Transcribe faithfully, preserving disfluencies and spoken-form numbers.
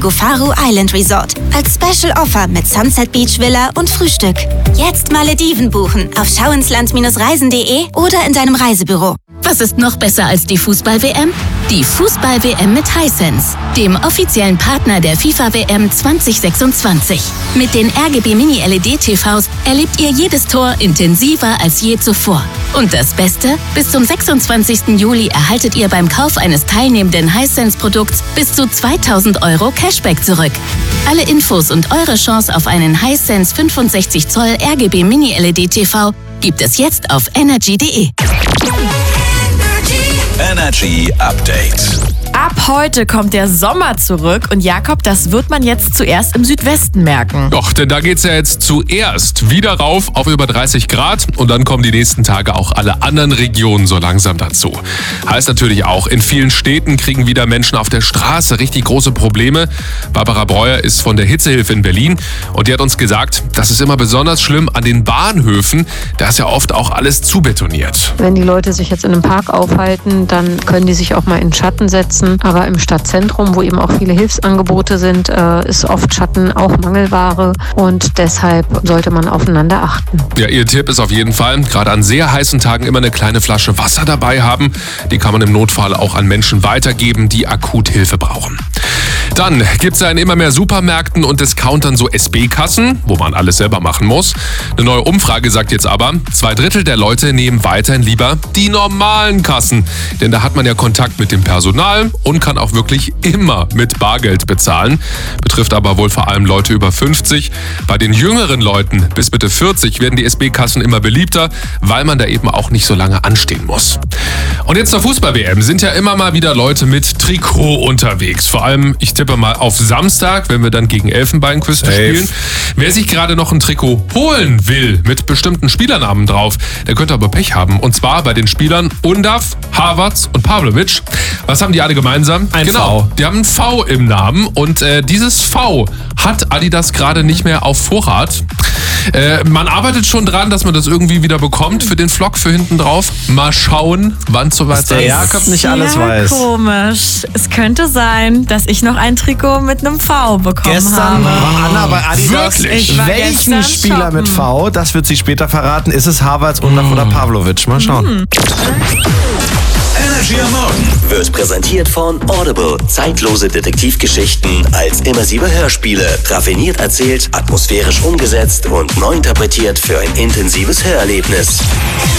Gufaru Island Resort. Als Special Offer mit Sunset Beach Villa und Frühstück. Jetzt Malediven buchen auf schauinsland Reisen punkt de oder in deinem Reisebüro. Was ist noch besser als die Fußball-W M? Die Fußball-W M mit Hisense, dem offiziellen Partner der FIFA-W M zwanzig sechsundzwanzig. Mit den R G B Mini-L E D-T Vs erlebt ihr jedes Tor intensiver als je zuvor. Und das Beste? Bis zum sechsundzwanzigsten Juli erhaltet ihr beim Kauf eines teilnehmenden Hisense-Produkts bis zu zweitausend Euro Cashback zurück. Alle Infos und eure Chance auf einen Hisense fünfundsechzig Zoll R G B Mini-L E D-T V gibt es jetzt auf energy punkt de. Energy Update. Ab heute kommt der Sommer zurück und Jakob, das wird man jetzt zuerst im Südwesten merken. Doch, denn da geht's ja jetzt zuerst wieder rauf auf über dreißig Grad und dann kommen die nächsten Tage auch alle anderen Regionen so langsam dazu. Heißt natürlich auch, in vielen Städten kriegen wieder Menschen auf der Straße richtig große Probleme. Barbara Breuer ist von der Hitzehilfe in Berlin und die hat uns gesagt, das ist immer besonders schlimm an den Bahnhöfen. Da ist ja oft auch alles zubetoniert. Wenn die Leute sich jetzt in einem Park aufhalten, dann können die sich auch mal in den Schatten setzen. Aber im Stadtzentrum, wo eben auch viele Hilfsangebote sind, ist oft Schatten auch Mangelware und deshalb sollte man aufeinander achten. Ja, ihr Tipp ist auf jeden Fall, gerade an sehr heißen Tagen immer eine kleine Flasche Wasser dabei haben. Die kann man im Notfall auch an Menschen weitergeben, die akut Hilfe brauchen. Dann gibt es ja in immer mehr Supermärkten und Discountern so S B-Kassen, wo man alles selber machen muss. Eine neue Umfrage sagt jetzt aber, zwei Drittel der Leute nehmen weiterhin lieber die normalen Kassen. Denn da hat man ja Kontakt mit dem Personal und kann auch wirklich immer mit Bargeld bezahlen. Betrifft aber wohl vor allem Leute über fünfzig. Bei den jüngeren Leuten bis Mitte vierzig werden die S B-Kassen immer beliebter, weil man da eben auch nicht so lange anstehen muss. Und jetzt zur Fußball-W M sind ja immer mal wieder Leute mit Trikot unterwegs. Vor allem, ich tippe mal auf Samstag, wenn wir dann gegen Elfenbeinküste spielen. Wer sich gerade noch ein Trikot holen will mit bestimmten Spielernamen drauf, der könnte aber Pech haben. Und zwar bei den Spielern Undav, Havertz und Pavlovic. Was haben die alle gemeinsam? Ein genau, V. Die haben ein V im Namen und äh, dieses V hat Adidas gerade nicht mehr auf Vorrat. Äh, man arbeitet schon dran, dass man das irgendwie wieder bekommt für den Vlog für hinten drauf. Mal schauen, wann es soweit der ist. Jakob nicht alles ja, weiß. Komisch. Es könnte sein, dass ich noch ein Trikot mit einem V bekommen Gestern habe. war Anna bei Adidas. Wirklich? Ich war Welchen gestern Spieler shoppen. mit V? Das wird sie später verraten. Ist es Havertz, Undav oder Pavlovic? Mal schauen. Energy am Morgen wird präsentiert von Audible. Zeitlose Detektivgeschichten als immersive Hörspiele. Raffiniert erzählt, atmosphärisch umgesetzt und neu interpretiert für ein intensives Hörerlebnis.